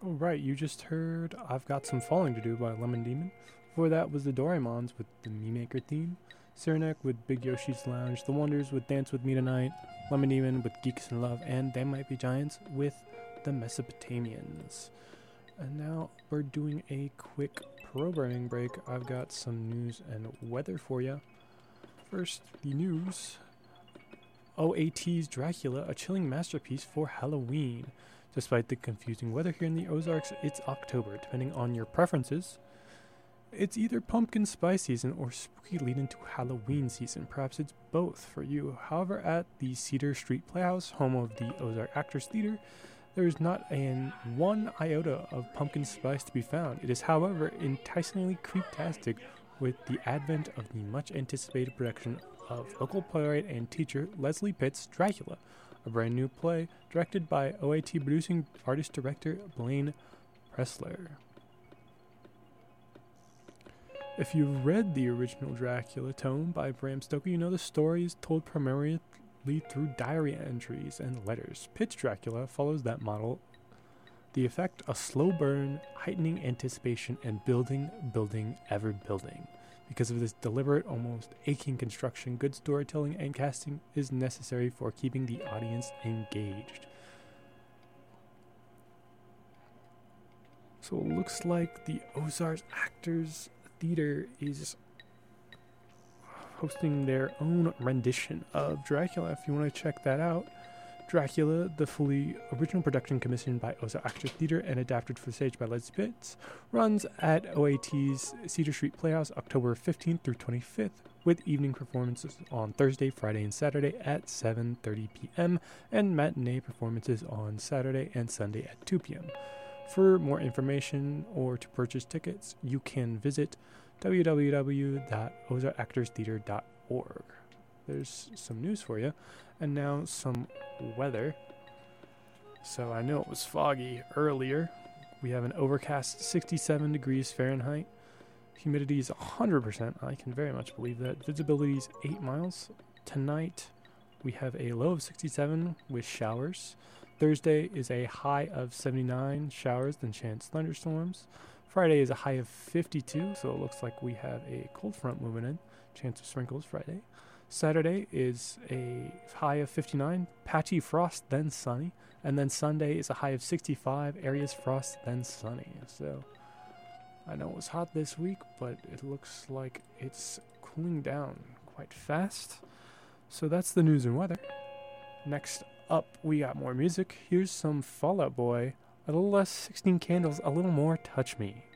Alright, you just heard I've Got Some Falling to Do by Lemon Demon. Before that was the Doraemons with the Mii Maker theme, Cyranek with Big Yoshi's Lounge, The Wonders with Dance With Me Tonight, Lemon Demon with Geeks in Love, and They Might Be Giants with the Mesopotamians. And now we're doing a quick programming break. I've got some news and weather for you. First, the news. OAT's Dracula, a chilling masterpiece for Halloween. Despite the confusing weather here in the Ozarks, it's October. Depending on your preferences, it's either pumpkin spice season or spooky lead into Halloween season. Perhaps it's both for you. However, at the Cedar Street Playhouse, home of the Ozark Actors Theater, there is not one iota of pumpkin spice to be found. It is, however, enticingly creeptastic with the advent of the much-anticipated production of local playwright and teacher Leslie Pitt's Dracula, a brand new play directed by OAT producing artist-director Blaine Pressler. If you've read the original Dracula tome by Bram Stoker, you know the story is told primarily through diary entries and letters. Pitt's Dracula follows that model. The effect, a slow burn, heightening anticipation, and building, ever building. Because of this deliberate, almost aching construction, good storytelling and casting is necessary for keeping the audience engaged. So it looks like the Ozarks Actors Theater is hosting their own rendition of Dracula. If you want to check that out, Dracula, the fully original production commissioned by Ozark Actors Theater and adapted for the stage by Leslie Pitt, runs at OAT's Cedar Street Playhouse October 15th through 25th, with evening performances on Thursday, Friday, and Saturday at 7:30 p.m. and matinee performances on Saturday and Sunday at 2 p.m. For more information or to purchase tickets, you can visit www.ozarkactorstheater.org. There's some news for you. And now some weather. So I know it was foggy earlier. We have an overcast 67 degrees Fahrenheit. Humidity is 100%. I can very much believe that. Visibility is 8 miles. Tonight we have a low of 67 with showers. Thursday is a high of 79, showers, then chance thunderstorms. Friday is a high of 52, so it looks like we have a cold front moving in. Chance of sprinkles Friday. Saturday is a high of 59, patchy frost, then sunny. And then Sunday is a high of 65, areas frost, then sunny. So I know it was hot this week, but it looks like it's cooling down quite fast. So that's the news and weather. Next up, we got more music. Here's some Fall Out Boy. A little less 16 Candles, a little more Touch Me.